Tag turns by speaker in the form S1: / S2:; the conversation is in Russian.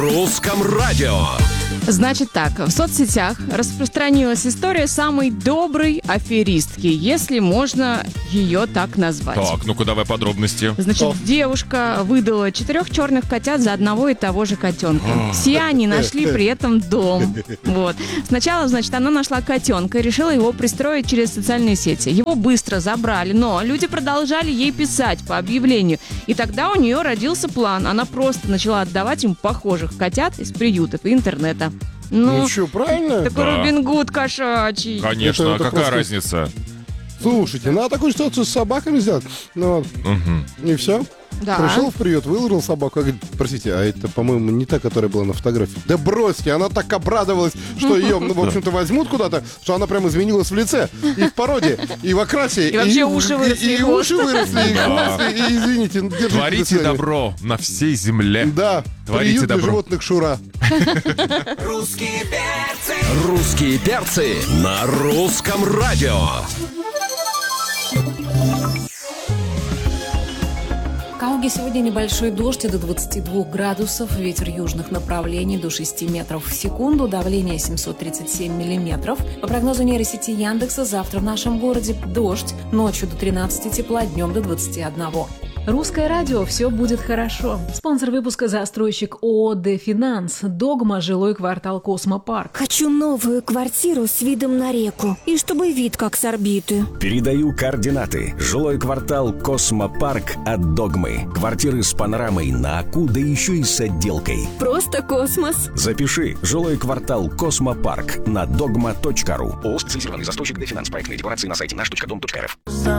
S1: Русском радио.
S2: Значит так, в соцсетях распространилась история самой доброй аферистки, если можно ее так назвать.
S3: Так, ну-ка давай подробности.
S2: Значит, девушка выдала 4 черных котят за одного и того же котенка. Все они нашли при этом дом. Вот. Сначала, значит, она нашла котенка и решила его пристроить через социальные сети. Его быстро забрали, но люди продолжали ей писать по объявлению. И тогда у нее родился план. Она просто начала отдавать им похожих котят из приютов и интернета.
S4: Ну что, правильно?
S2: Такой
S3: Да.
S2: Робин Гуд кошачий.
S3: Конечно,
S4: Это
S3: а какая
S4: просто-
S3: разница?
S4: Слушайте, надо такую ситуацию с собаками сделать. Ну вот. И все.
S2: Да.
S4: Пришел в приют, выложил собаку, а говорит, простите, а это, по-моему, не та, которая была на фотографии. Да бросьте, она так обрадовалась, что ее, ну, в общем-то, возьмут куда-то, что она прям изменилась в лице, и в породе, и в окрасе.
S2: И вообще уши выросли,
S4: и
S2: и хвост.
S4: уши выросли, и
S3: Да.
S4: хвост, и извините, держите, до
S3: Творите
S4: свидания.
S3: добро на всей земле.
S4: Да,
S3: Творите
S4: приют для
S3: добро.
S4: животных Шура.
S1: Русские перцы на русском радио.
S5: В Калуге сегодня небольшой дождь до 22 градусов, ветер южных направлений до 6 метров в секунду, давление 737 миллиметров. По прогнозу нейросети Яндекса, завтра в нашем городе дождь, ночью до 13 тепла, днем до 21. Русское радио «Все будет хорошо». Спонсор выпуска застройщик ООО «Дефинанс». Догма, жилой квартал «Космопарк».
S6: Хочу новую квартиру с видом на реку. И чтобы вид как с орбиты.
S7: Передаю координаты. Жилой квартал «Космопарк» от «Догмы». Квартиры с панорамой на Аку, да еще и с отделкой.
S6: Просто космос.
S7: Запиши. Жилой квартал «Космопарк» на dogma.ru. ООО «Специализированный застройщик Дефинанс». Проектные декларации на сайте наш.дом.рф.